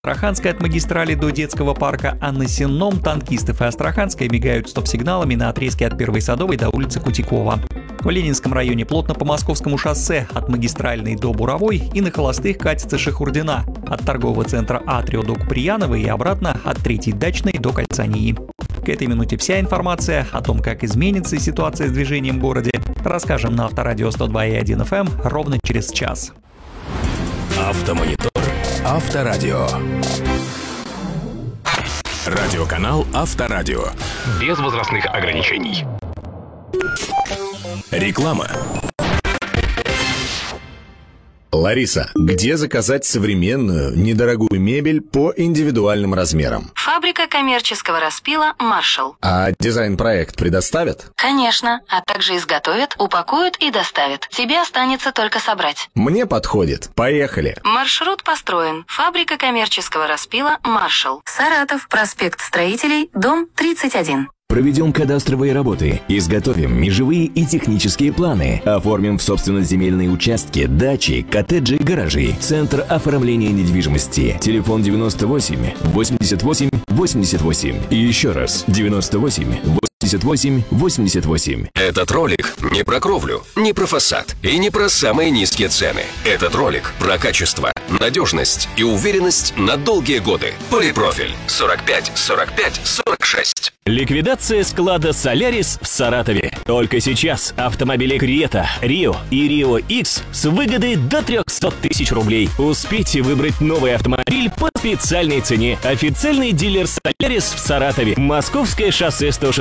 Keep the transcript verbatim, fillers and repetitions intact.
Астраханской от магистрали до детского парка, а на Сенном танкистов и Астраханской мигают стоп-сигналами на отрезке от Первой Садовой до улицы Кутикова. В Ленинском районе плотно по Московскому шоссе от Магистральной до Буровой и на холостых катится Шахурдина. От торгового центра Атрио до Куприяновой и обратно от Третьей Дачной до Кольца НИИ. К этой минуте вся информация о том, как изменится ситуация с движением в городе, расскажем на Авторадио сто два и один эф эм ровно через час. Автомонитор. Авторадио. Радиоканал Авторадио. Без возрастных ограничений. Реклама. Лариса, где заказать современную, недорогую мебель по индивидуальным размерам? Фабрика коммерческого распила «Маршалл». А дизайн-проект предоставят? Конечно, а также изготовят, упакуют и доставят. Тебе останется только собрать. Мне подходит. Поехали. Маршрут построен. Фабрика коммерческого распила «Маршалл». Саратов, проспект Строителей, дом тридцать один. Проведем кадастровые работы, изготовим межевые и технические планы, оформим в собственность земельные участки, дачи, коттеджи и гаражи. Центр оформления недвижимости. Телефон девяносто восемь восемьдесят восемь восемьдесят восемь. И еще раз девяносто восемь восемьдесят восемь восемьдесят восемь. Этот ролик не про кровлю, не про фасад и не про самые низкие цены. Этот ролик про качество, надежность и уверенность на долгие годы. Полипрофиль сорок пять сорок пять сорок шесть. Ликвидация склада «Солярис» в Саратове. Только сейчас автомобили «Крета», «Рио» и «Рио Икс» с выгодой до триста тысяч рублей. Успейте выбрать новый автомобиль по специальной цене. Официальный дилер «Солярис» в Саратове. Московское шоссе сто шесть.